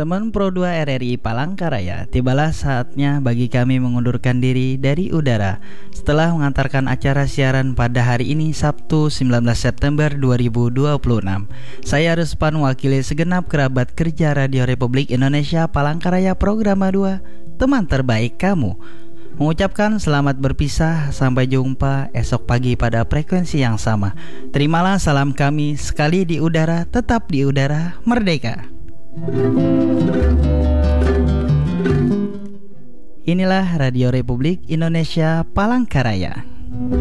Teman Pro 2 RRI Palangkaraya, tibalah saatnya bagi kami mengundurkan diri dari udara setelah mengantarkan acara siaran pada hari ini Sabtu 19 September 2026. Saya Ruspan mewakili segenap kerabat kerja Radio Republik Indonesia Palangkaraya Programa 2, teman terbaik kamu, mengucapkan selamat berpisah, sampai jumpa esok pagi pada frekuensi yang sama. Terimalah salam kami, sekali di udara, tetap di udara, merdeka. Inilah Radio Republik Indonesia Palangkaraya.